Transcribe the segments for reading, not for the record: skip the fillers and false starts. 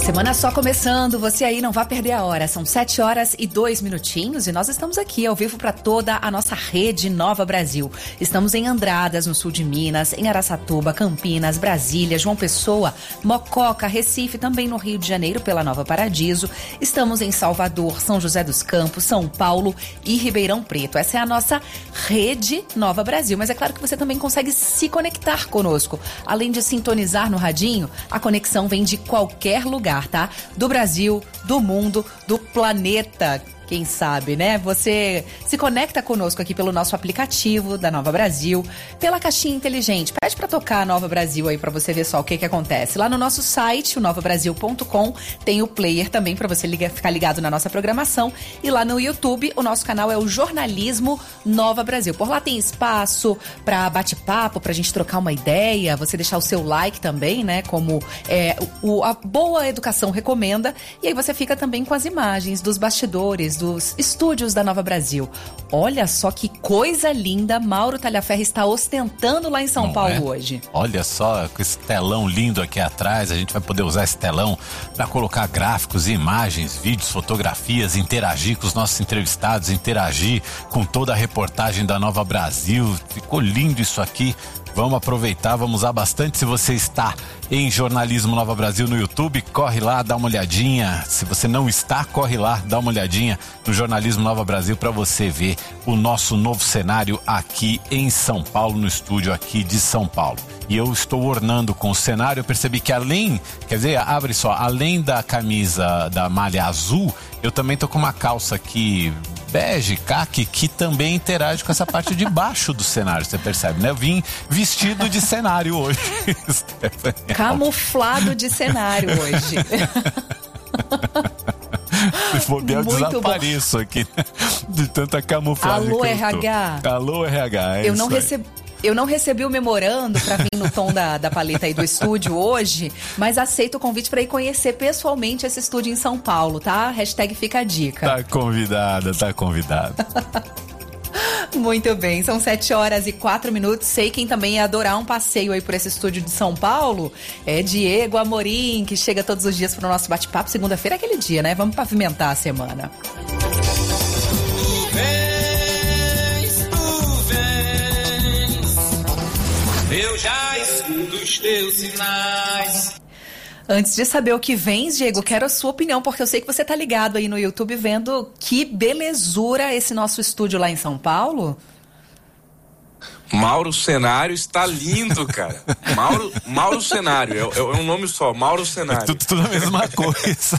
Semana só começando, você aí não vai perder a hora. São 7h02 e nós estamos aqui ao vivo para toda a nossa rede Nova Brasil. Estamos em Andradas, no sul de Minas, em Araçatuba, Campinas, Brasília, João Pessoa, Mococa, Recife, também no Rio de Janeiro pela Nova Paradiso. Estamos em Salvador, São José dos Campos, São Paulo e Ribeirão Preto. Essa é a nossa rede Nova Brasil. Mas é claro que você também consegue se conectar conosco. Além de sintonizar no radinho, a conexão vem de qualquer lugar, tá? Do Brasil, do mundo, do planeta. Quem sabe, né? Você se conecta conosco aqui pelo nosso aplicativo da Nova Brasil, pela caixinha inteligente. Pede pra tocar a Nova Brasil aí pra você ver só o que acontece. Lá no nosso site, o novabrasil.com, tem o player também pra você ficar ligado na nossa programação. E lá no YouTube, o nosso canal é o Jornalismo Nova Brasil. Por lá tem espaço pra bate-papo, pra gente trocar uma ideia, você deixar o seu like também, né? Como a boa educação recomenda. E aí você fica também com as imagens dos bastidores, dos estúdios da Nova Brasil. Olha só que coisa linda, Mauro Talhaferro está ostentando lá em São Paulo hoje. Olha só, com esse telão lindo aqui atrás, a gente vai poder usar esse telão para colocar gráficos, imagens, vídeos, fotografias, interagir com os nossos entrevistados, interagir com toda a reportagem da Nova Brasil. Ficou lindo isso aqui. Vamos aproveitar, vamos usar bastante. Se você está em Jornalismo Nova Brasil no YouTube, corre lá, dá uma olhadinha. Se você não está, corre lá, dá uma olhadinha no Jornalismo Nova Brasil para você ver o nosso novo cenário aqui em São Paulo, no estúdio aqui de São Paulo. E eu estou ornando com o cenário, eu percebi que além da camisa da malha azul, eu também tô com uma calça aqui bege, caqui, que também interage com essa parte de baixo do cenário, você percebe, né? Eu vim vestido de cenário hoje. Camuflado de cenário hoje. Se for bem, eu desapareço aqui de tanta camuflagem. Alô, que eu RH. Tô. Alô, RH. Eu não recebi o memorando para vir no tom da paleta aí do estúdio hoje, mas aceito o convite para ir conhecer pessoalmente esse estúdio em São Paulo, tá? Hashtag fica a dica. Tá convidada. Muito bem, são 7h04. Sei quem também ia adorar um passeio aí por esse estúdio de São Paulo é Diego Amorim, que chega todos os dias pro nosso bate-papo. Segunda-feira é aquele dia, né? Vamos pavimentar a semana. Eu já escuto os teus sinais. Antes de saber o que vem, Diego, quero a sua opinião, porque eu sei que você tá ligado aí no YouTube vendo que belezura esse nosso estúdio lá em São Paulo. Mauro Cenário está lindo, cara. Mauro Cenário, é um nome só, Mauro Cenário. Tudo a mesma coisa.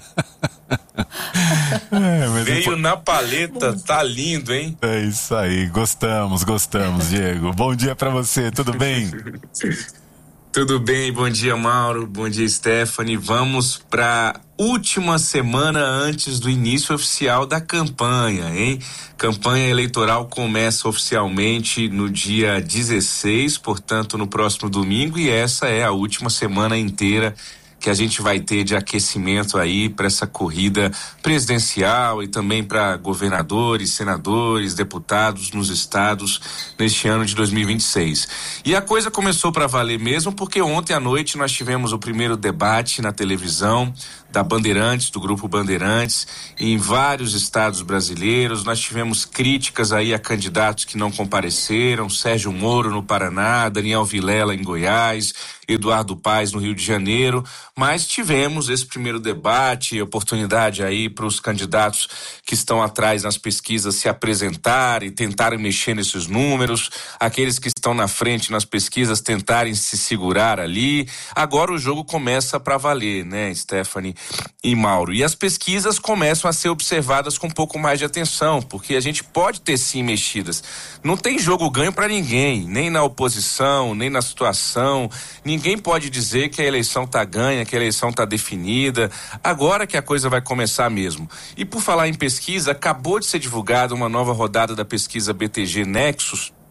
Veio na paleta, tá lindo, hein? É isso aí, gostamos, Diego. Bom dia pra você, tudo bem? Tudo bem, bom dia, Mauro, bom dia, Stephanie. Vamos pra última semana antes do início oficial da campanha, hein? Campanha eleitoral começa oficialmente no dia 16, portanto no próximo domingo, e essa é a última semana inteira que a gente vai ter de aquecimento aí para essa corrida presidencial e também para governadores, senadores, deputados nos estados neste ano de 2026. E a coisa começou para valer mesmo porque ontem à noite nós tivemos o primeiro debate na televisão da Bandeirantes, do Grupo Bandeirantes, em vários estados brasileiros. Nós tivemos críticas aí a candidatos que não compareceram, Sérgio Moro no Paraná, Daniel Vilela em Goiás, Eduardo Paes no Rio de Janeiro, mas tivemos esse primeiro debate, oportunidade aí para os candidatos que estão atrás nas pesquisas se apresentarem, tentarem mexer nesses números, aqueles que estão na frente nas pesquisas tentarem se segurar ali. Agora o jogo começa para valer, né, Stephanie e Mauro? E as pesquisas começam a ser observadas com um pouco mais de atenção, porque a gente pode ter sim mexidas. Não tem jogo ganho para ninguém, nem na oposição, nem na situação. Ninguém pode dizer que a eleição tá ganha, que a eleição tá definida. Agora que a coisa vai começar mesmo. E por falar em pesquisa, acabou de ser divulgada uma nova rodada da pesquisa BTG Nexus,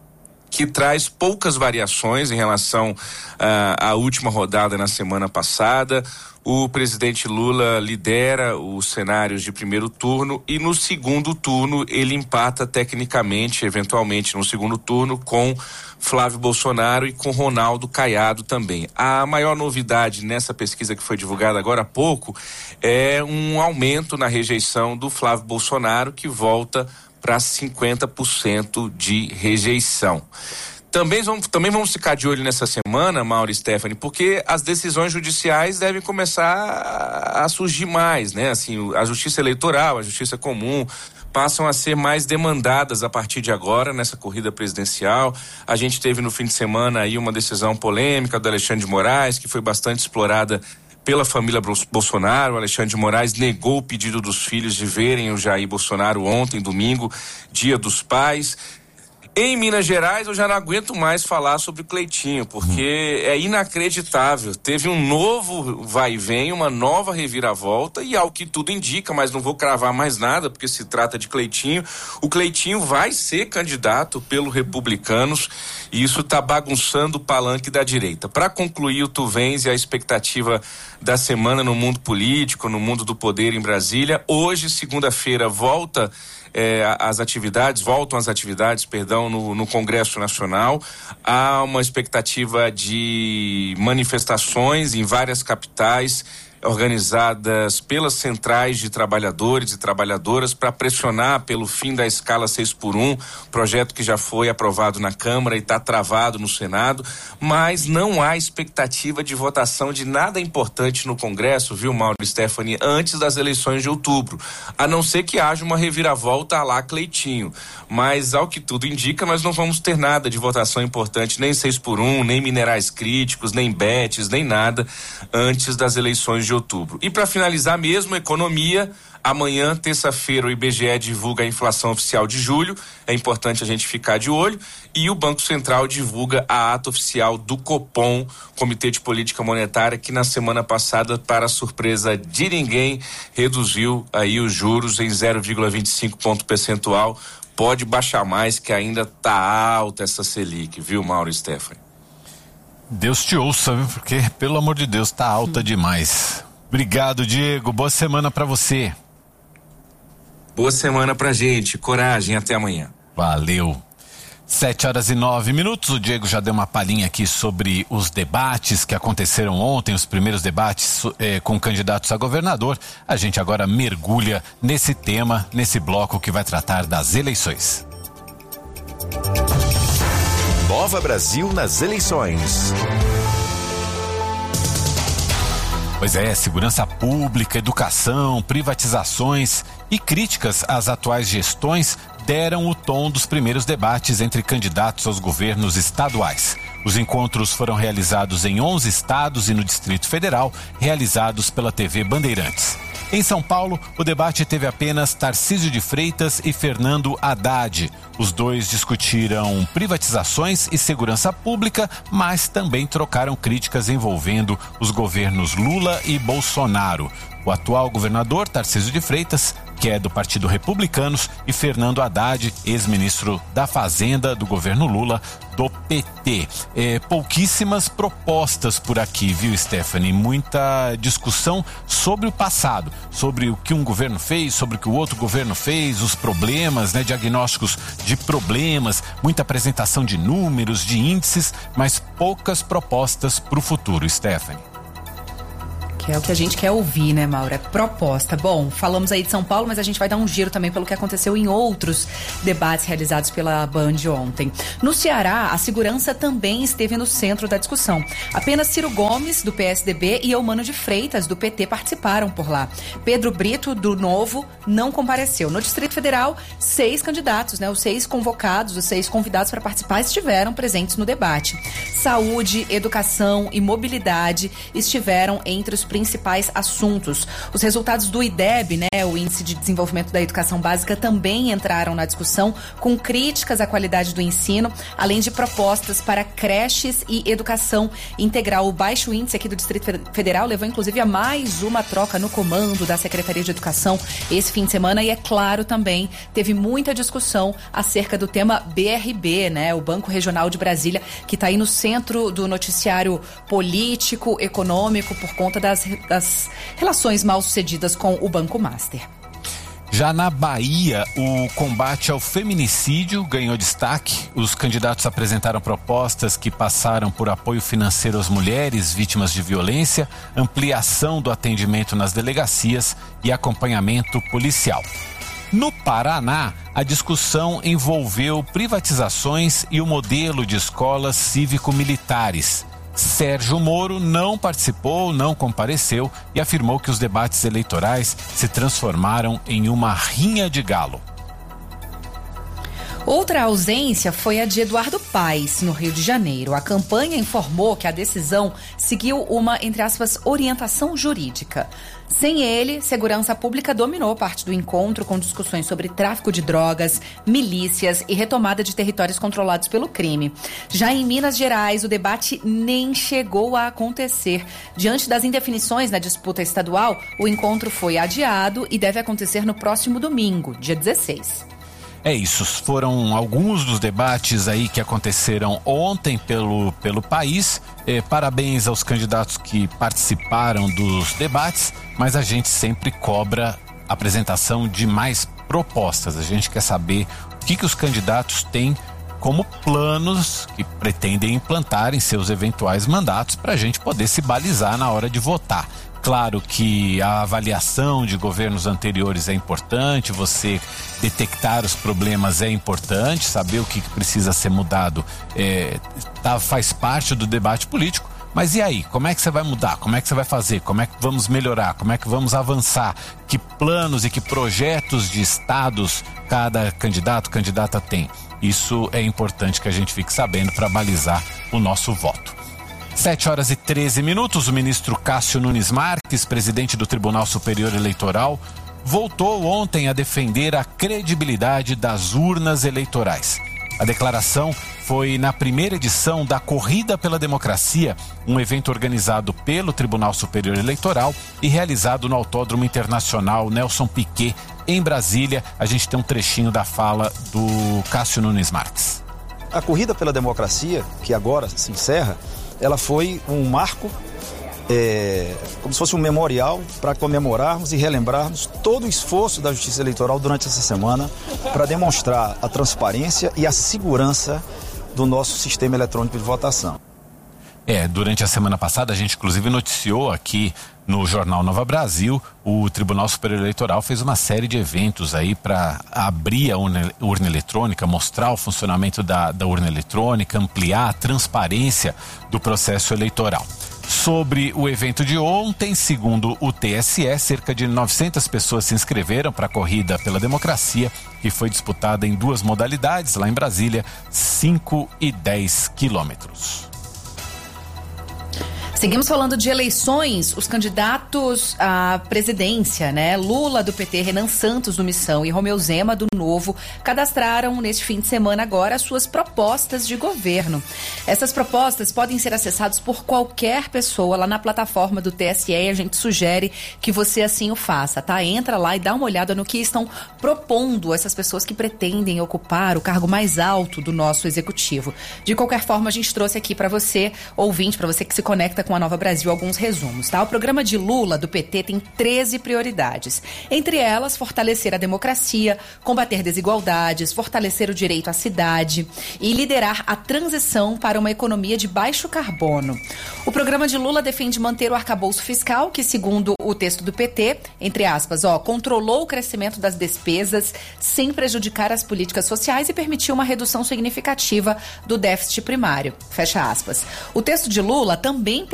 que traz poucas variações em relação à última rodada na semana passada. O presidente Lula lidera os cenários de primeiro turno e no segundo turno ele empata tecnicamente, eventualmente no segundo turno, com Flávio Bolsonaro e com Ronaldo Caiado também. A maior novidade nessa pesquisa que foi divulgada agora há pouco é um aumento na rejeição do Flávio Bolsonaro, que volta para 50% de rejeição. Também vamos ficar de olho nessa semana, Mauro e Stephanie, porque as decisões judiciais devem começar a surgir mais, né? Assim, a justiça eleitoral, a justiça comum passam a ser mais demandadas a partir de agora nessa corrida presidencial. A gente teve no fim de semana aí uma decisão polêmica do Alexandre de Moraes, que foi bastante explorada pela família Bolsonaro. O Alexandre de Moraes negou o pedido dos filhos de verem o Jair Bolsonaro ontem, domingo, Dia dos Pais. Em Minas Gerais, eu já não aguento mais falar sobre o Cleitinho, porque é inacreditável. Teve um novo vai e vem, uma nova reviravolta, e ao que tudo indica, mas não vou cravar mais nada, porque se trata de Cleitinho. O Cleitinho vai ser candidato pelo Republicanos, e isso está bagunçando o palanque da direita. Para concluir o Tu Vens e a expectativa da semana no mundo político, no mundo do poder em Brasília, hoje, segunda-feira, voltam as atividades no Congresso Nacional. Há uma expectativa de manifestações em várias capitais, organizadas pelas centrais de trabalhadores e trabalhadoras para pressionar pelo fim da escala 6x1, projeto que já foi aprovado na Câmara e está travado no Senado, mas não há expectativa de votação de nada importante no Congresso, viu, Mauro e Stephanie, antes das eleições de outubro, a não ser que haja uma reviravolta à lá Cleitinho, mas ao que tudo indica, nós não vamos ter nada de votação importante, nem 6x1, nem minerais críticos, nem BETs, nem nada antes das eleições de outubro. E para finalizar mesmo, economia, amanhã, terça-feira, o IBGE divulga a inflação oficial de julho, é importante a gente ficar de olho, e o Banco Central divulga a ata oficial do Copom, Comitê de Política Monetária, que na semana passada, para surpresa de ninguém, reduziu aí os juros em 0,25 ponto percentual. Pode baixar mais, que ainda tá alta essa Selic, viu, Mauro e Stephanie? Deus te ouça, viu? Porque, pelo amor de Deus, tá alta demais. Obrigado, Diego. Boa semana pra você. Boa semana pra gente. Coragem. Até amanhã. Valeu. 7h09. O Diego já deu uma palhinha aqui sobre os debates que aconteceram ontem, os primeiros debates com candidatos a governador. A gente agora mergulha nesse tema, nesse bloco que vai tratar das eleições. Nova Brasil nas eleições. Pois é, segurança pública, educação, privatizações e críticas às atuais gestões deram o tom dos primeiros debates entre candidatos aos governos estaduais. Os encontros foram realizados em 11 estados e no Distrito Federal, realizados pela TV Bandeirantes. Em São Paulo, o debate teve apenas Tarcísio de Freitas e Fernando Haddad. Os dois discutiram privatizações e segurança pública, mas também trocaram críticas envolvendo os governos Lula e Bolsonaro. O atual governador, Tarcísio de Freitas, que é do Partido Republicanos, e Fernando Haddad, ex-ministro da Fazenda do governo Lula, do PT. Pouquíssimas propostas por aqui, viu, Stephanie? Muita discussão sobre o passado, sobre o que um governo fez, sobre o que o outro governo fez, os problemas, né, diagnósticos de problemas, muita apresentação de números, de índices, mas poucas propostas para o futuro, Stephanie. Que é o que a gente quer ouvir, né, Mauro? É proposta. Bom, falamos aí de São Paulo, mas a gente vai dar um giro também pelo que aconteceu em outros debates realizados pela Band ontem. No Ceará, a segurança também esteve no centro da discussão. Apenas Ciro Gomes, do PSDB, e Eumano de Freitas, do PT, participaram por lá. Pedro Brito, do Novo, não compareceu. No Distrito Federal, 6 candidatos, né? Os 6 convocados, os 6 convidados para participar estiveram presentes no debate. Saúde, educação e mobilidade estiveram entre os principais assuntos. Os resultados do IDEB, né, o Índice de Desenvolvimento da Educação Básica, também entraram na discussão, com críticas à qualidade do ensino, além de propostas para creches e educação integral. O baixo índice aqui do Distrito Federal levou, inclusive, a mais uma troca no comando da Secretaria de Educação esse fim de semana, e é claro, também teve muita discussão acerca do tema BRB, né, o Banco Regional de Brasília, que está aí no centro do noticiário político, econômico, por conta das relações mal sucedidas com o Banco Master. Já na Bahia, o combate ao feminicídio ganhou destaque. Os candidatos apresentaram propostas que passaram por apoio financeiro às mulheres vítimas de violência, ampliação do atendimento nas delegacias e acompanhamento policial. No Paraná, a discussão envolveu privatizações e o modelo de escolas cívico-militares. Sérgio Moro não participou, não compareceu e afirmou que os debates eleitorais se transformaram em uma rinha de galo. Outra ausência foi a de Eduardo Paes, no Rio de Janeiro. A campanha informou que a decisão seguiu uma, entre aspas, orientação jurídica. Sem ele, segurança pública dominou parte do encontro, com discussões sobre tráfico de drogas, milícias e retomada de territórios controlados pelo crime. Já em Minas Gerais, o debate nem chegou a acontecer. Diante das indefinições na disputa estadual, o encontro foi adiado e deve acontecer no próximo domingo, dia 16. É isso, foram alguns dos debates aí que aconteceram ontem pelo país. Parabéns aos candidatos que participaram dos debates, mas a gente sempre cobra a apresentação de mais propostas. A gente quer saber o que os candidatos têm como planos que pretendem implantar em seus eventuais mandatos, para a gente poder se balizar na hora de votar. Claro que a avaliação de governos anteriores é importante, você detectar os problemas é importante, saber o que precisa ser mudado faz parte do debate político. Mas e aí? Como é que você vai mudar? Como é que você vai fazer? Como é que vamos melhorar? Como é que vamos avançar? Que planos e que projetos de estados cada candidata tem? Isso é importante que a gente fique sabendo para balizar o nosso voto. 7h13, o ministro Cássio Nunes Marques, presidente do Tribunal Superior Eleitoral, voltou ontem a defender a credibilidade das urnas eleitorais. A declaração foi na primeira edição da Corrida pela Democracia, um evento organizado pelo Tribunal Superior Eleitoral e realizado no Autódromo Internacional Nelson Piquet, em Brasília. A gente tem um trechinho da fala do Cássio Nunes Marques. A Corrida pela Democracia, que agora se encerra, ela foi um marco, como se fosse um memorial para comemorarmos e relembrarmos todo o esforço da Justiça Eleitoral durante essa semana para demonstrar a transparência e a segurança do nosso sistema eletrônico de votação. Durante a semana passada, a gente inclusive noticiou aqui no Jornal Nova Brasil, o Tribunal Superior Eleitoral fez uma série de eventos aí para abrir a urna eletrônica, mostrar o funcionamento da urna eletrônica, ampliar a transparência do processo eleitoral. Sobre o evento de ontem, segundo o TSE, cerca de 900 pessoas se inscreveram para a Corrida pela Democracia, que foi disputada em duas modalidades, lá em Brasília, 5 e 10 quilômetros. Seguimos falando de eleições. Os candidatos à presidência, né? Lula do PT, Renan Santos do Missão e Romeu Zema do Novo cadastraram neste fim de semana agora suas propostas de governo. Essas propostas podem ser acessadas por qualquer pessoa lá na plataforma do TSE e a gente sugere que você assim o faça, tá? Entra lá e dá uma olhada no que estão propondo essas pessoas que pretendem ocupar o cargo mais alto do nosso executivo. De qualquer forma, a gente trouxe aqui para você, ouvinte, para você que se conecta com a Nova Brasil, alguns resumos, tá? O programa de Lula, do PT, tem 13 prioridades. Entre elas, fortalecer a democracia, combater desigualdades, fortalecer o direito à cidade e liderar a transição para uma economia de baixo carbono. O programa de Lula defende manter o arcabouço fiscal, que, segundo o texto do PT, entre aspas, controlou o crescimento das despesas sem prejudicar as políticas sociais e permitiu uma redução significativa do déficit primário. Fecha aspas. O texto de Lula também planeja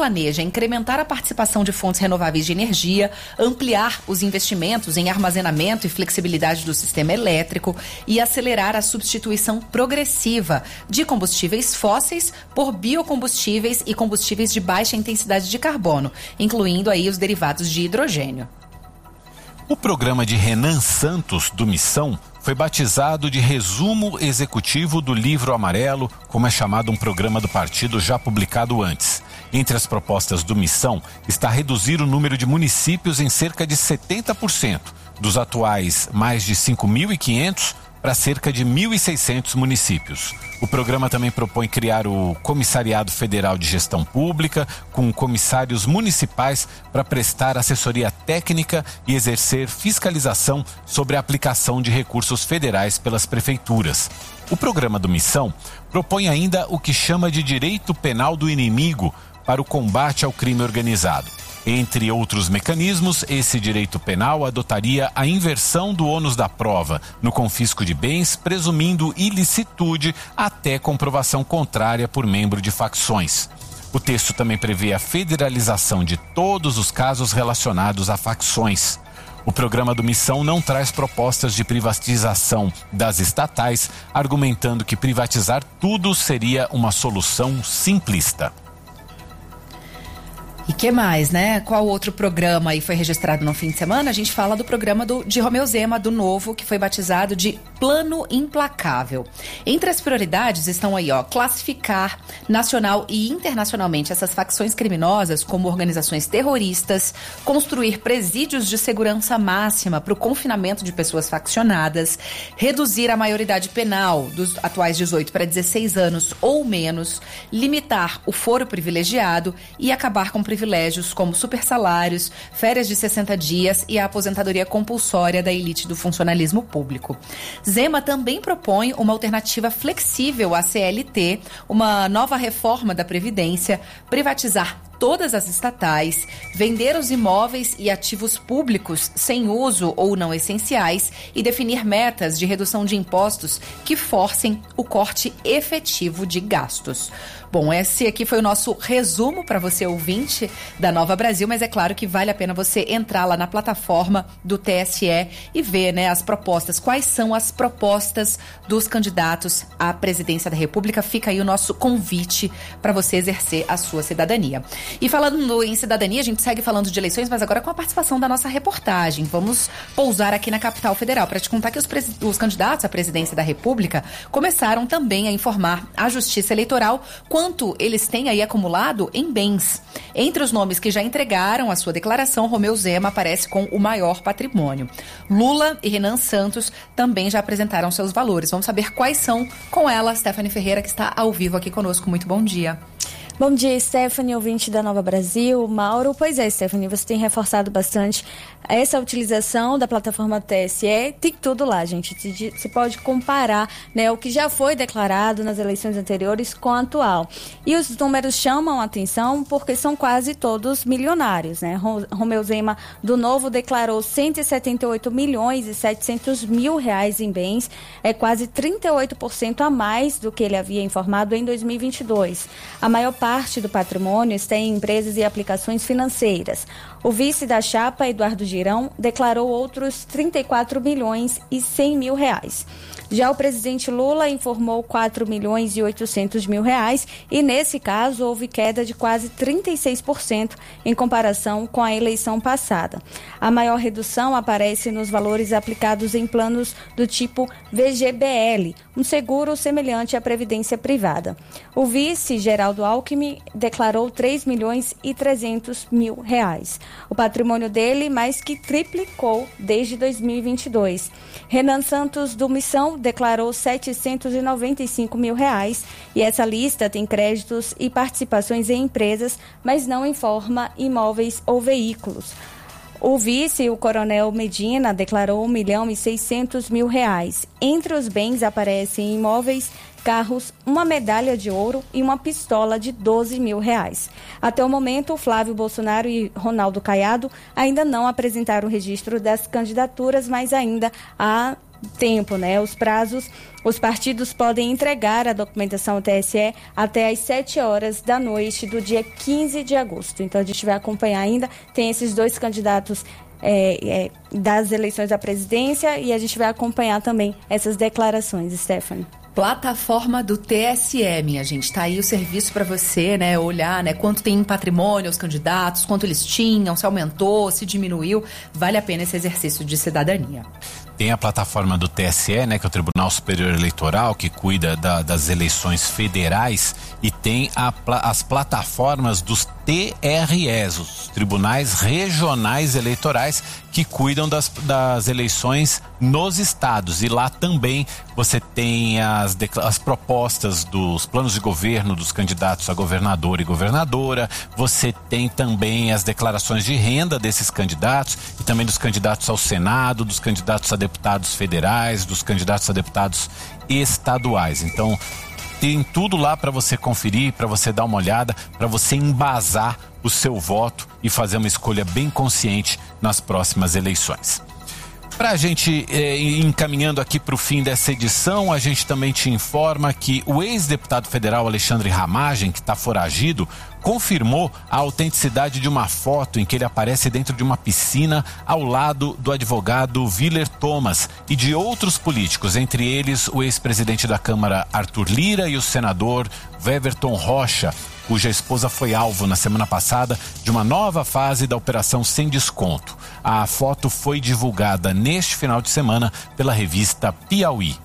planeja incrementar a participação de fontes renováveis de energia, ampliar os investimentos em armazenamento e flexibilidade do sistema elétrico e acelerar a substituição progressiva de combustíveis fósseis por biocombustíveis e combustíveis de baixa intensidade de carbono, incluindo aí os derivados de hidrogênio. O programa de Renan Santos, do Missão, foi batizado de Resumo Executivo do Livro Amarelo, como é chamado um programa do partido já publicado antes. Entre as propostas do Missão está reduzir o número de municípios em cerca de 70%, dos atuais mais de 5.500 para cerca de 1.600 municípios. O programa também propõe criar o Comissariado Federal de Gestão Pública, com comissários municipais para prestar assessoria técnica e exercer fiscalização sobre a aplicação de recursos federais pelas prefeituras. O programa do Missão propõe ainda o que chama de direito penal do inimigo para o combate ao crime organizado. Entre outros mecanismos, esse direito penal adotaria a inversão do ônus da prova no confisco de bens, presumindo ilicitude até comprovação contrária por membro de facções. O texto também prevê a federalização de todos os casos relacionados a facções. O programa do Missão não traz propostas de privatização das estatais, argumentando que privatizar tudo seria uma solução simplista. E que mais, né? Qual outro programa aí foi registrado no fim de semana? A gente fala do programa de Romeu Zema, do Novo, que foi batizado de Plano Implacável. Entre as prioridades estão aí, classificar nacional e internacionalmente essas facções criminosas como organizações terroristas, construir presídios de segurança máxima para o confinamento de pessoas faccionadas, reduzir a maioridade penal dos atuais 18 para 16 anos ou menos, limitar o foro privilegiado e acabar com privilégios como supersalários, férias de 60 dias e a aposentadoria compulsória da elite do funcionalismo público. Zema também propõe uma alternativa flexível à CLT, uma nova reforma da Previdência, privatizar todas as estatais, vender os imóveis e ativos públicos sem uso ou não essenciais e definir metas de redução de impostos que forcem o corte efetivo de gastos. Bom, esse aqui foi o nosso resumo para você, ouvinte da Nova Brasil, mas é claro que vale a pena você entrar lá na plataforma do TSE e ver, né, as propostas. Quais são as propostas dos candidatos à presidência da República? Fica aí o nosso convite para você exercer a sua cidadania. E falando em cidadania, a gente segue falando de eleições, mas agora com a participação da nossa reportagem. Vamos pousar aqui na capital federal para te contar que os candidatos à presidência da República começaram também a informar a Justiça Eleitoral quanto eles têm aí acumulado em bens. Entre os nomes que já entregaram a sua declaração, Romeu Zema aparece com o maior patrimônio. Lula e Renan Santos também já apresentaram seus valores. Vamos saber quais são com ela, Stephanie Ferreira, que está ao vivo aqui conosco. Muito bom dia. Bom dia, Stephanie, ouvinte da Nova Brasil. Mauro, pois é, Stephanie, você tem reforçado bastante essa utilização da plataforma TSE. Tem tudo lá, gente. Você pode comparar, né, o que já foi declarado nas eleições anteriores com a atual. E os números chamam a atenção porque são quase todos milionários, né? Romeu Zema, do Novo, declarou 178 milhões e 700 mil reais em bens. É quase 38% a mais do que ele havia informado em 2022. A maior parte do patrimônio está em empresas e aplicações financeiras. O vice da chapa, Eduardo Girão, declarou outros 34 milhões e 100 mil reais. Já o presidente Lula informou 4 milhões e 800 mil reais e, nesse caso, houve queda de quase 36% em comparação com a eleição passada. A maior redução aparece nos valores aplicados em planos do tipo VGBL, um seguro semelhante à previdência privada. O vice, Geraldo Alckmin, declarou 3 milhões e 300 mil reais. O patrimônio dele mais que triplicou desde 2022. Renan Santos, do Missão, declarou 795 mil reais e essa lista tem créditos e participações em empresas, mas não informa imóveis ou veículos. O vice, o coronel Medina, declarou 1 milhão e 600 mil reais. Entre os bens aparecem imóveis, carros, uma medalha de ouro e uma pistola de 12 mil reais. Até o momento, Flávio Bolsonaro e Ronaldo Caiado ainda não apresentaram o registro das candidaturas, mas ainda há tempo, né? Os partidos podem entregar a documentação ao TSE até às 7 horas da noite do dia 15 de agosto. Então, a gente vai acompanhar ainda. Tem esses 2 candidatos das eleições da presidência e a gente vai acompanhar também essas declarações, Stephanie. Plataforma do TSE, minha gente. Tá aí o serviço para você, né? Olhar, né? Quanto tem em patrimônio os candidatos, quanto eles tinham, se aumentou, se diminuiu. Vale a pena esse exercício de cidadania. Tem a plataforma do TSE, né, que é o Tribunal Superior Eleitoral, que cuida das eleições federais, e tem as plataformas dos TREs, os Tribunais Regionais Eleitorais, que cuidam das eleições nos estados. E lá também você tem as propostas dos planos de governo dos candidatos a governador e governadora, você tem também as declarações de renda desses candidatos e também dos candidatos ao Senado, dos candidatos a deputados federais, dos candidatos a deputados estaduais. Então, tem tudo lá para você conferir, para você dar uma olhada, para você embasar o seu voto e fazer uma escolha bem consciente nas próximas eleições. Para a gente ir encaminhando aqui para o fim dessa edição, a gente também te informa que o ex-deputado federal Alexandre Ramagem, que está foragido, confirmou a autenticidade de uma foto em que ele aparece dentro de uma piscina ao lado do advogado Willer Thomas e de outros políticos, entre eles o ex-presidente da Câmara Arthur Lira e o senador Weverton Rocha, cuja esposa foi alvo na semana passada de uma nova fase da Operação Sem Desconto. A foto foi divulgada neste final de semana pela revista Piauí.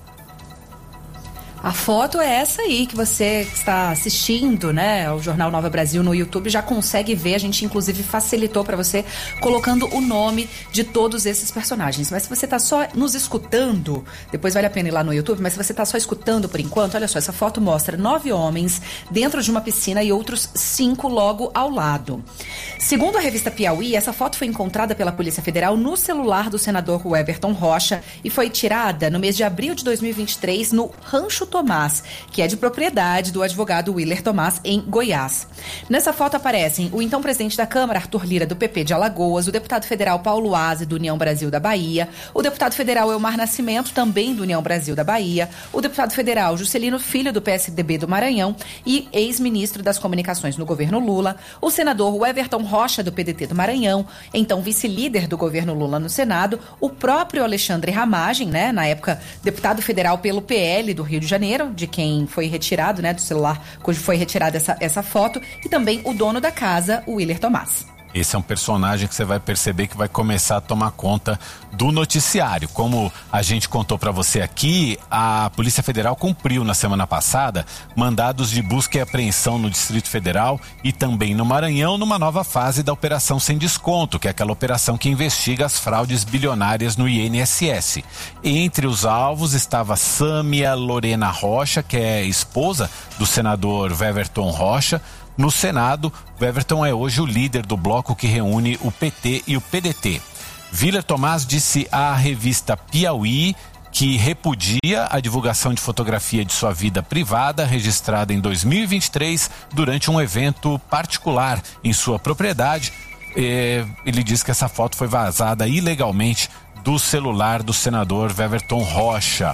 A foto é essa aí que você está assistindo, né? O Jornal Nova Brasil no YouTube já consegue ver. A gente inclusive facilitou para você colocando o nome de todos esses personagens. Mas se você está só nos escutando, depois vale a pena ir lá no YouTube, mas se você está só escutando por enquanto, olha só, essa foto mostra 9 homens dentro de uma piscina e outros 5 logo ao lado. Segundo a revista Piauí, essa foto foi encontrada pela Polícia Federal no celular do senador Weverton Rocha e foi tirada no mês de abril de 2023 no Rancho Tomás, que é de propriedade do advogado Willer Thomas, em Goiás. Nessa foto aparecem o então presidente da Câmara, Arthur Lira, do PP de Alagoas, o deputado federal Paulo Aze, do União Brasil da Bahia, o deputado federal Elmar Nascimento, também do União Brasil da Bahia, o deputado federal Juscelino Filho, do PSDB do Maranhão e ex-ministro das Comunicações no governo Lula, o senador Weverton Rocha, do PDT do Maranhão, então vice-líder do governo Lula no Senado, o próprio Alexandre Ramagem, né, na época deputado federal pelo PL do Rio de Janeiro, de quem foi retirado, né, do celular, cujo foi retirada essa foto, e também o dono da casa, o Willer Thomas. Esse é um personagem que você vai perceber que vai começar a tomar conta do noticiário. Como a gente contou para você aqui, a Polícia Federal cumpriu na semana passada mandados de busca e apreensão no Distrito Federal e também no Maranhão, numa nova fase da Operação Sem Desconto, que é aquela operação que investiga as fraudes bilionárias no INSS. Entre os alvos estava Sâmia Lorena Rocha, que é esposa do senador Weverton Rocha. No Senado, Weverton é hoje o líder do bloco que reúne o PT e o PDT. Willer Thomas disse à revista Piauí que repudia a divulgação de fotografia de sua vida privada registrada em 2023 durante um evento particular em sua propriedade. Ele diz que essa foto foi vazada ilegalmente do celular do senador Weverton Rocha.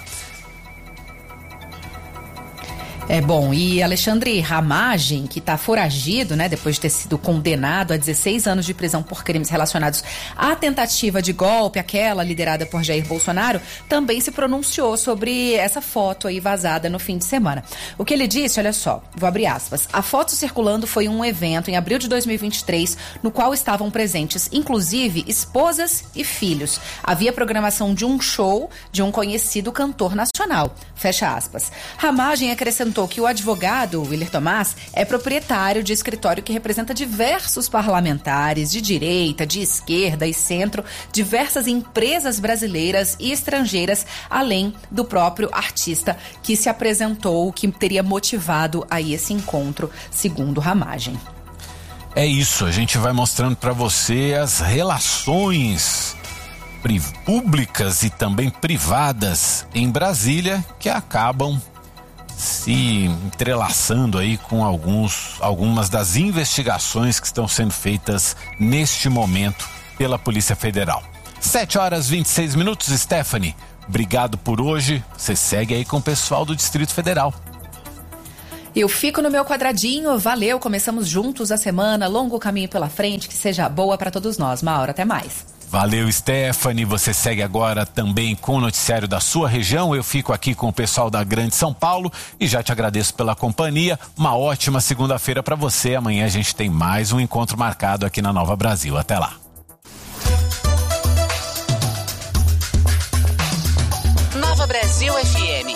Bom, e Alexandre Ramagem, que está foragido, né, depois de ter sido condenado a 16 anos de prisão por crimes relacionados à tentativa de golpe, aquela liderada por Jair Bolsonaro, também se pronunciou sobre essa foto aí vazada no fim de semana. O que ele disse, olha só, vou abrir aspas, a foto circulando foi um evento em abril de 2023, no qual estavam presentes, inclusive, esposas e filhos. Havia programação de um show de um conhecido cantor nacional, fecha aspas. Ramagem acrescentou que o advogado Willer Thomas é proprietário de escritório que representa diversos parlamentares de direita, de esquerda e centro, diversas empresas brasileiras e estrangeiras, além do próprio artista que se apresentou, que teria motivado aí esse encontro, segundo Ramagem. É isso, a gente vai mostrando para você as relações públicas e também privadas em Brasília que acabam se entrelaçando aí com algumas das investigações que estão sendo feitas neste momento pela Polícia Federal. 7 horas e 26 minutos, Stephanie. Obrigado por hoje. Você segue aí com o pessoal do Distrito Federal. Eu fico no meu quadradinho. Valeu, começamos juntos a semana. Longo caminho pela frente, que seja boa para todos nós. Mauro, até mais. Valeu, Stephanie. Você segue agora também com o noticiário da sua região. Eu fico aqui com o pessoal da Grande São Paulo e já te agradeço pela companhia. Uma ótima segunda-feira para você. Amanhã a gente tem mais um encontro marcado aqui na Nova Brasil. Até lá. Nova Brasil FM.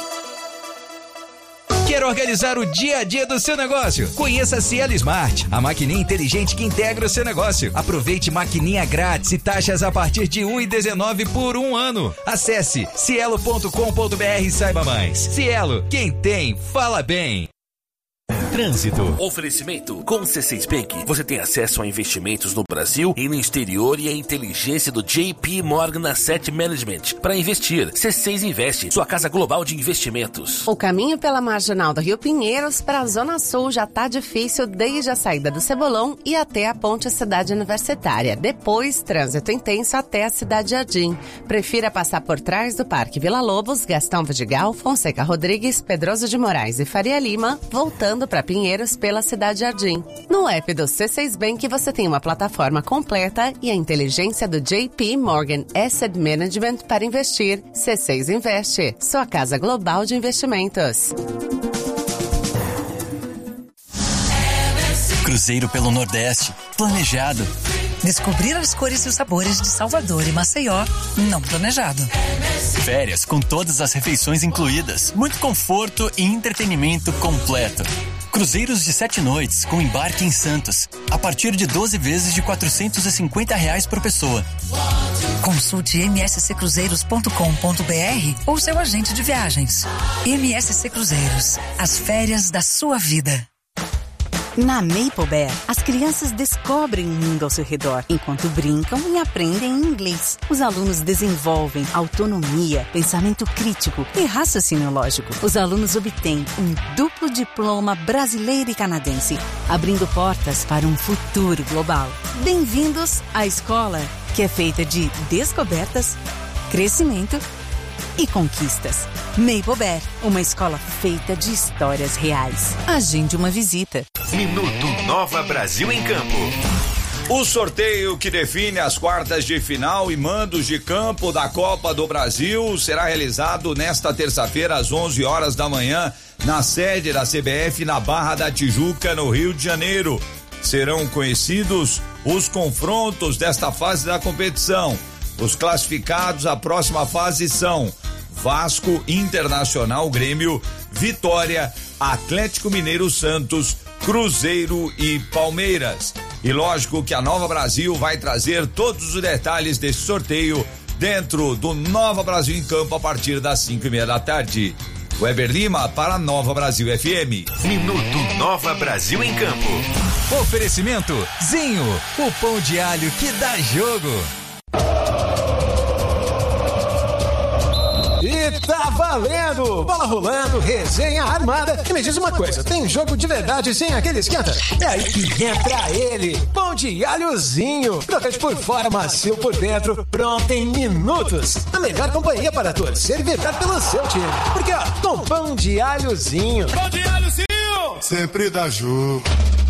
Quer organizar o dia a dia do seu negócio? Conheça a Cielo Smart, a maquininha inteligente que integra o seu negócio. Aproveite maquininha grátis e taxas a partir de R$ 1,19 por um ano. Acesse cielo.com.br e saiba mais. Cielo, quem tem, fala bem. Trânsito. Oferecimento. Com o C6 Bank, você tem acesso a investimentos no Brasil e no exterior e a inteligência do JP Morgan Asset Management para investir. C6 Investe, sua casa global de investimentos. O caminho pela Marginal do Rio Pinheiros para a Zona Sul já tá difícil desde a saída do Cebolão e até a Ponte Cidade Universitária. Depois, trânsito intenso até a Cidade Jardim. Prefira passar por trás do Parque Vila Lobos, Gastão Vidigal, Fonseca Rodrigues, Pedroso de Moraes e Faria Lima, voltando para Pinheiros pela Cidade Jardim. No app do C6 Bank você tem uma plataforma completa e a inteligência do JP Morgan Asset Management para investir. C6 Investe, sua casa global de investimentos. Cruzeiro pelo Nordeste, planejado. Descobrir as cores e os sabores de Salvador e Maceió, não planejado. Férias com todas as refeições incluídas, muito conforto e entretenimento completo. Cruzeiros de 7 noites com embarque em Santos, a partir de 12 vezes de R$ 450 por pessoa. Consulte msccruzeiros.com.br ou seu agente de viagens. MSC Cruzeiros, as férias da sua vida. Na Maple Bear, as crianças descobrem o mundo ao seu redor, enquanto brincam e aprendem inglês. Os alunos desenvolvem autonomia, pensamento crítico e raciocínio lógico. Os alunos obtêm um duplo diploma brasileiro e canadense, abrindo portas para um futuro global. Bem-vindos à escola, que é feita de descobertas, crescimento e conquistas. Maple Bear, uma escola feita de histórias reais. Agende uma visita. Minuto Nova Brasil em Campo. O sorteio que define as quartas de final e mandos de campo da Copa do Brasil será realizado nesta terça-feira às 11 horas da manhã na sede da CBF na Barra da Tijuca, no Rio de Janeiro. Serão conhecidos os confrontos desta fase da competição. Os classificados à próxima fase são Vasco, Internacional, Grêmio, Vitória, Atlético Mineiro, Santos, Cruzeiro e Palmeiras. E lógico que a Nova Brasil vai trazer todos os detalhes desse sorteio dentro do Nova Brasil em Campo a partir das 5:30 da tarde. Weber Lima para Nova Brasil FM. Minuto Nova Brasil em Campo. Oferecimento Zinho, o pão de alho que dá jogo. E tá valendo! Bola rolando, resenha armada. E me diz uma coisa, tem jogo de verdade sem aquele esquenta? É aí que entra ele, pão de alhozinho. Crocante por fora, macio por dentro, pronto em minutos. A melhor companhia para torcer e vibrar pelo seu time. Porque ó, com pão de alhozinho. Pão de alhozinho! Sempre dá jogo.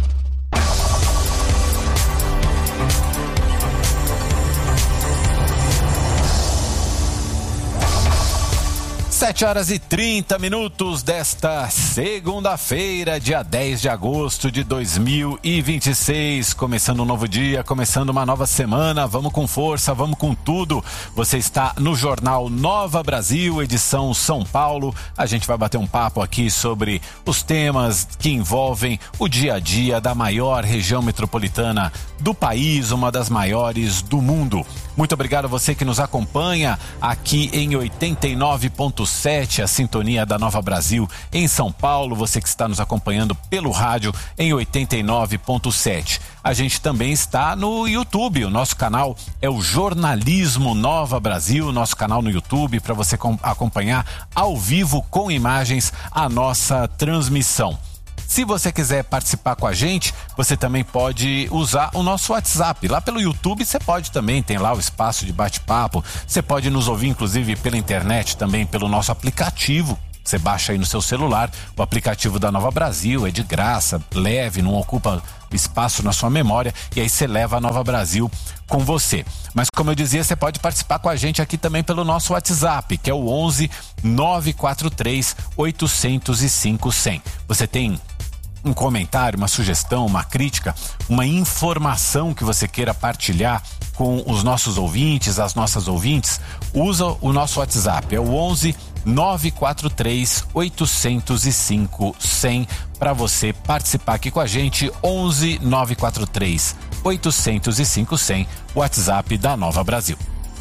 7h30 desta segunda-feira, dia 10 de agosto de 2026. Começando um novo dia, começando uma nova semana. Vamos com força, vamos com tudo. Você está no Jornal Nova Brasil, edição São Paulo. A gente vai bater um papo aqui sobre os temas que envolvem o dia a dia da maior região metropolitana do país, uma das maiores do mundo. Muito obrigado a você que nos acompanha aqui em 89.7, a sintonia da Nova Brasil em São Paulo. Você que está nos acompanhando pelo rádio em 89.7. A gente também está no YouTube. O nosso canal é o Jornalismo Nova Brasil, nosso canal no YouTube, para você acompanhar ao vivo com imagens a nossa transmissão. Se você quiser participar com a gente, você também pode usar o nosso WhatsApp. Lá pelo YouTube você pode também, tem lá o espaço de bate-papo. Você pode nos ouvir, inclusive, pela internet, também pelo nosso aplicativo. Você baixa aí no seu celular o aplicativo da Nova Brasil, é de graça, leve, não ocupa espaço na sua memória, e aí você leva a Nova Brasil com você. Mas como eu dizia, você pode participar com a gente aqui também pelo nosso WhatsApp, que é o 11 943 805 100. Você tem um comentário, uma sugestão, uma crítica, uma informação que você queira partilhar com os nossos ouvintes, as nossas ouvintes, usa o nosso WhatsApp, é o 11 943 805 100 para você participar aqui com a gente. 11 943 805 100, WhatsApp da Nova Brasil.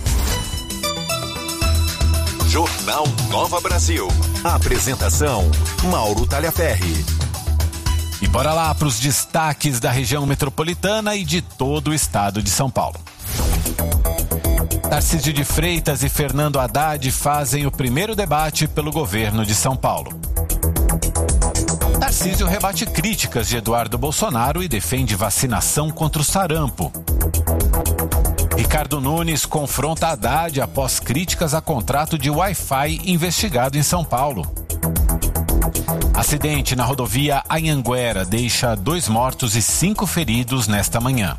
Jornal Nova Brasil. Apresentação: Mauro Talhaferri. E bora lá para os destaques da região metropolitana e de todo o estado de São Paulo. Tarcísio de Freitas e Fernando Haddad fazem o primeiro debate pelo governo de São Paulo. Tarcísio rebate críticas de Eduardo Bolsonaro e defende vacinação contra o sarampo. Ricardo Nunes confronta Haddad após críticas a contrato de Wi-Fi investigado em São Paulo. Acidente na rodovia Anhanguera deixa 2 mortos e 5 feridos nesta manhã.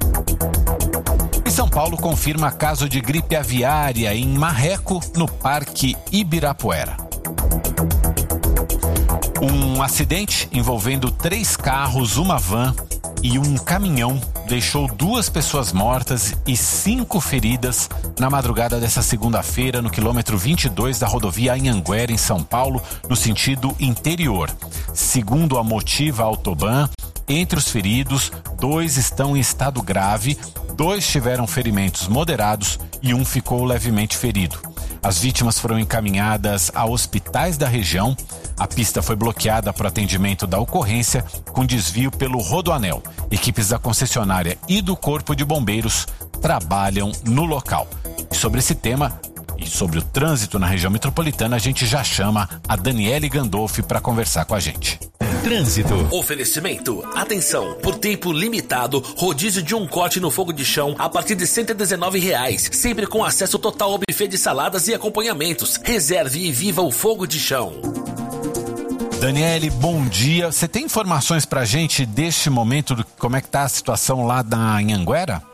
São Paulo confirma caso de gripe aviária em Marreco, no Parque Ibirapuera. Um acidente envolvendo 3 carros, uma van e um caminhão deixou 2 pessoas mortas e 5 feridas na madrugada dessa segunda-feira no quilômetro 22 da rodovia Anhanguera, em São Paulo, no sentido interior. Segundo a Motiva Autoban, entre os feridos, 2 estão em estado grave, 2 tiveram ferimentos moderados e 1 ficou levemente ferido. As vítimas foram encaminhadas a hospitais da região. A pista foi bloqueada para atendimento da ocorrência, com desvio pelo Rodoanel. Equipes da concessionária e do Corpo de Bombeiros trabalham no local. E sobre esse tema e sobre o trânsito na região metropolitana, a gente já chama a Daniele Gandolfi para conversar com a gente. Trânsito. Oferecimento. Atenção. Por tempo limitado, rodízio de um corte no fogo de chão a partir de R$119. Sempre com acesso total ao buffet de saladas e acompanhamentos. Reserve e viva o fogo de chão. Daniele, bom dia. Você tem informações pra gente deste momento, de como é que tá a situação lá na Anhanguera?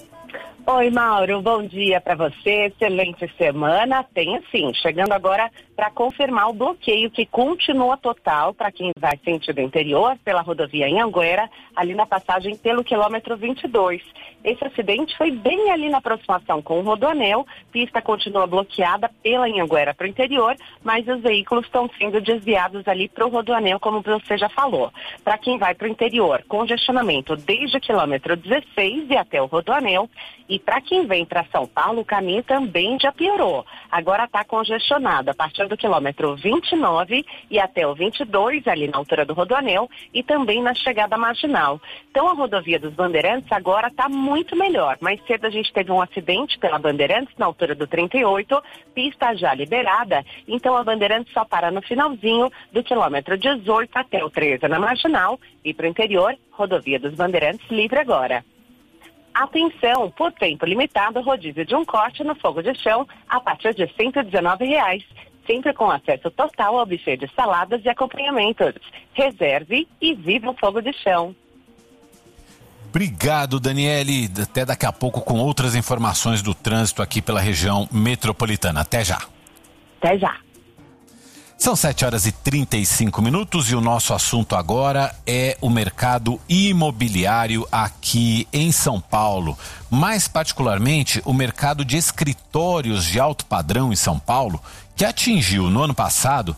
Oi, Mauro, bom dia para você, excelente semana. Tem sim, chegando agora para confirmar o bloqueio que continua total para quem vai sentido interior pela rodovia Anhanguera, ali na passagem pelo quilômetro 22. Esse acidente foi bem ali na aproximação com o Rodoanel, pista continua bloqueada pela Anhanguera para o interior, mas os veículos estão sendo desviados ali para o Rodoanel, como você já falou. Para quem vai para o interior, congestionamento desde o quilômetro 16 e até o Rodoanel. E para quem vem para São Paulo, o caminho também já piorou. Agora está congestionado a partir do quilômetro 29 e até o 22, ali na altura do Rodoanel, e também na chegada marginal. Então a rodovia dos Bandeirantes agora está muito melhor. Mais cedo a gente teve um acidente pela Bandeirantes, na altura do 38, pista já liberada. Então a Bandeirantes só para no finalzinho do quilômetro 18 até o 13 na marginal. E para o interior, rodovia dos Bandeirantes livre agora. Atenção, por tempo limitado, rodízio de um corte no fogo de chão a partir de R$119, sempre com acesso total ao buffet de saladas e acompanhamentos. Reserve e viva o fogo de chão. Obrigado, Daniele. Até daqui a pouco com outras informações do trânsito aqui pela região metropolitana. Até já. Até já. São 7h35 e o nosso assunto agora é o mercado imobiliário aqui em São Paulo. Mais particularmente, o mercado de escritórios de alto padrão em São Paulo, que atingiu no ano passado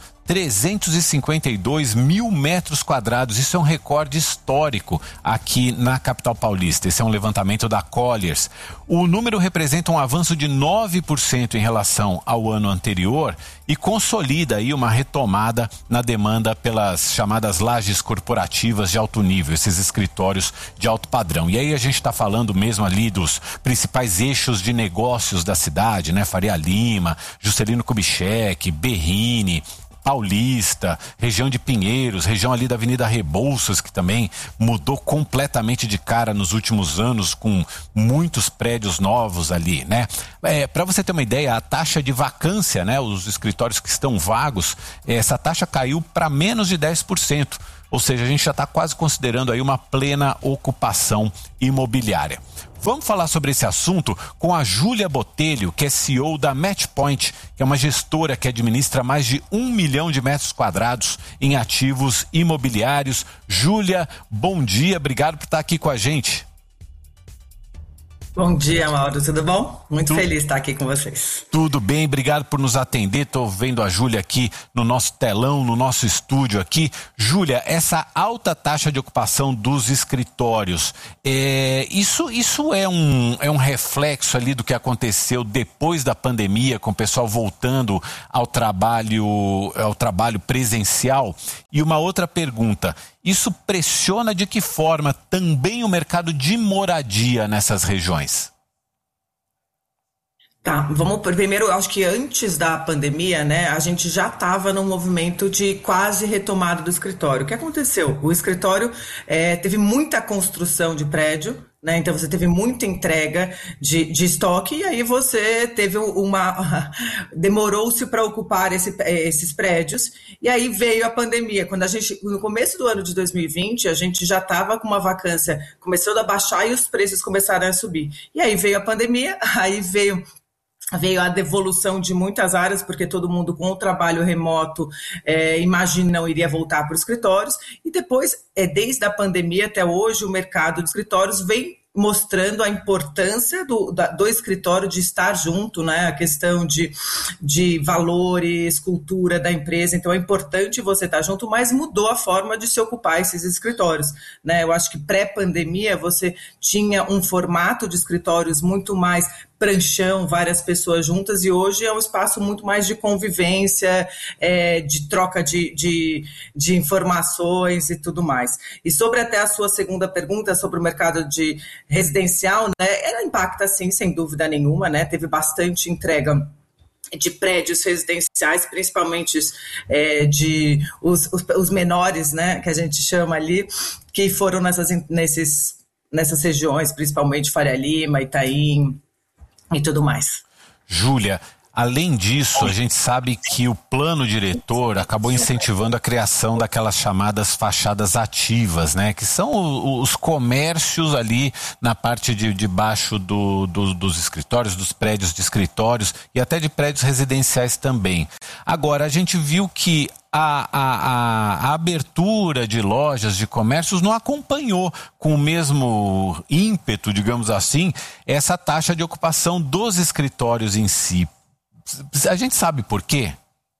352 mil metros quadrados. Isso é um recorde histórico aqui na capital paulista. Esse é um levantamento da Colliers. O número representa um avanço de 9% em relação ao ano anterior e consolida aí uma retomada na demanda pelas chamadas lajes corporativas de alto nível, esses escritórios de alto padrão. E aí a gente está falando mesmo ali dos principais eixos de negócios da cidade, né? Faria Lima, Juscelino Kubitschek, Berrini, Paulista, região de Pinheiros, região ali da Avenida Rebouças, que também mudou completamente de cara nos últimos anos, com muitos prédios novos ali, né? Para você ter uma ideia, a taxa de vacância, né? Os escritórios que estão vagos, essa taxa caiu para menos de 10%. Ou seja, a gente já está quase considerando aí uma plena ocupação imobiliária. Vamos falar sobre esse assunto com a Júlia Botelho, que é CEO da Matchpoint, que é uma gestora que administra mais de 1 milhão de metros quadrados em ativos imobiliários. Júlia, bom dia, obrigado por estar aqui com a gente. Bom dia, Mauro, tudo bom? Muito feliz de estar aqui com vocês. Tudo bem, obrigado por nos atender. Estou vendo a Júlia aqui no nosso telão, no nosso estúdio aqui. Júlia, essa alta taxa de ocupação dos escritórios, isso é um reflexo ali do que aconteceu depois da pandemia, com o pessoal voltando ao trabalho presencial? E uma outra pergunta, isso pressiona de que forma também o mercado de moradia nessas regiões? Tá, vamos primeiro, acho que antes da pandemia, né, a gente já estava num movimento de quase retomada do escritório. O que aconteceu? O escritório teve muita construção de prédio, né, então você teve muita entrega de estoque e aí você teve demorou-se para ocupar esses prédios e aí veio a pandemia. Quando no começo do ano de 2020, a gente já estava com uma vacância começando a baixar e os preços começaram a subir. E aí veio a pandemia, aí veio a devolução de muitas áreas, porque todo mundo com o trabalho remoto não iria voltar para os escritórios. E depois, desde a pandemia até hoje, o mercado de escritórios vem mostrando a importância do escritório de estar junto, né? A questão de valores, cultura da empresa. Então é importante você estar junto, mas mudou a forma de se ocupar esses escritórios, né? Eu acho que pré-pandemia você tinha um formato de escritórios muito mais pranchão, várias pessoas juntas, e hoje é um espaço muito mais de convivência, de troca de informações e tudo mais. E sobre até a sua segunda pergunta sobre o mercado de residencial, né, ela impacta sim, sem dúvida nenhuma, né, teve bastante entrega de prédios residenciais, principalmente os menores, né, que a gente chama ali, que foram nessas regiões, principalmente Faria Lima, Itaim, e tudo mais. Júlia, além disso, a gente sabe que o plano diretor acabou incentivando a criação daquelas chamadas fachadas ativas, né? Que são os comércios ali na parte de baixo dos escritórios, dos prédios de escritórios e até de prédios residenciais também. Agora, a gente viu que a abertura de lojas, de comércios, não acompanhou com o mesmo ímpeto, digamos assim, essa taxa de ocupação dos escritórios em si. A gente sabe por quê?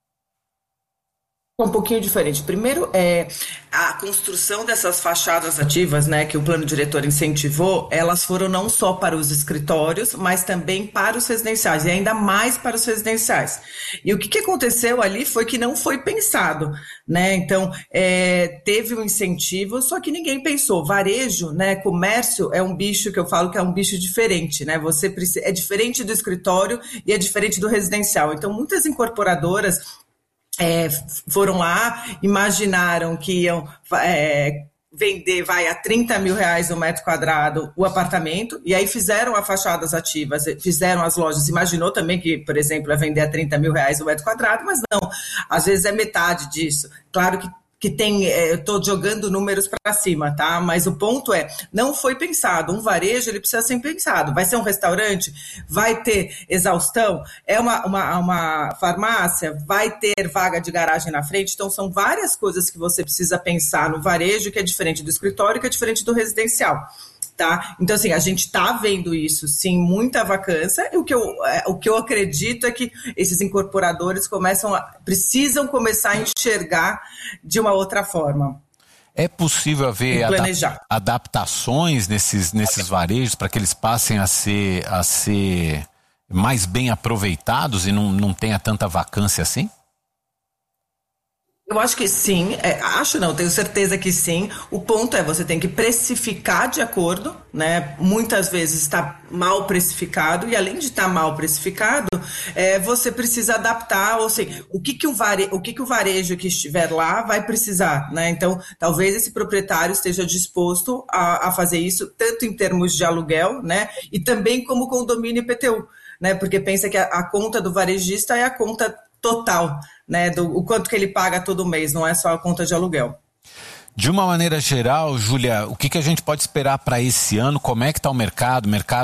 Um pouquinho diferente. Primeiro, a construção dessas fachadas ativas, né, que o plano diretor incentivou, elas foram não só para os escritórios, mas também para os residenciais, e ainda mais para os residenciais. E o que aconteceu ali foi que não foi pensado, né? Então, teve um incentivo, só que ninguém pensou. Varejo, né, comércio é um bicho que eu falo que é um bicho diferente, né? É diferente do escritório e é diferente do residencial. Então, muitas incorporadoras foram lá, imaginaram que iam vender a 30 mil reais o metro quadrado o apartamento, e aí fizeram as fachadas ativas, fizeram as lojas, imaginou também que, por exemplo, ia vender a 30 mil reais o metro quadrado, mas não, às vezes é metade disso. Claro que tem, eu estou jogando números para cima, tá? Mas o ponto não foi pensado. Um varejo, ele precisa ser pensado. Vai ser um restaurante? Vai ter exaustão? É uma farmácia? Vai ter vaga de garagem na frente? Então, são várias coisas que você precisa pensar no varejo, que é diferente do escritório, que é diferente do residencial. Tá? Então, assim, a gente está vendo isso, sim, muita vacância, e o que eu acredito é que esses incorporadores precisam começar a enxergar de uma outra forma. É possível haver adaptações nesses varejos para que eles passem a ser mais bem aproveitados e não tenha tanta vacância assim? Eu acho que sim, tenho certeza que sim. O ponto é, você tem que precificar de acordo, né? Muitas vezes está mal precificado, e além de estar mal precificado, você precisa adaptar, ou seja, o que o varejo que estiver lá vai precisar, né? Então, talvez esse proprietário esteja disposto a fazer isso, tanto em termos de aluguel, né? E também como condomínio IPTU, né? Porque pensa que a conta do varejista é a conta total, né, o quanto que ele paga todo mês, não é só a conta de aluguel. De uma maneira geral, Júlia, o que a gente pode esperar para esse ano? Como é que está o mercado? O mercado